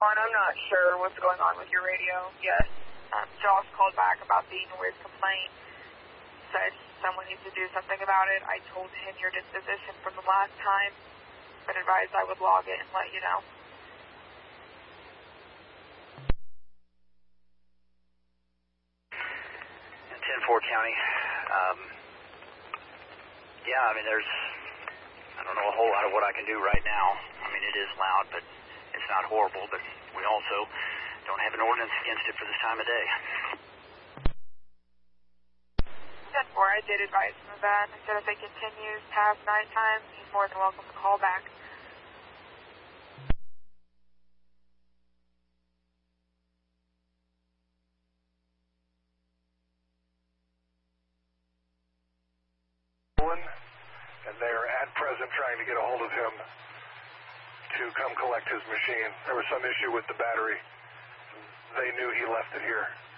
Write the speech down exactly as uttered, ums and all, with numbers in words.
I'm not sure what's going on with your radio. Yes, um, Josh called back about the noise complaint, said someone needs to do something about it. I told him your disposition from the last time, but advised I would log it and let you know. ten four County. Um, yeah, I mean, there's, I don't know a whole lot of what I can do right now. I mean, it is loud, but it's not horrible, but we also don't have an ordinance against it for this time of day. ten four, I did advise him of that. I said if it continues past nighttime, he's more than welcome to call back. And they are at present trying to get a hold of him to come collect his machine. There was some issue with the battery. They knew he left it here.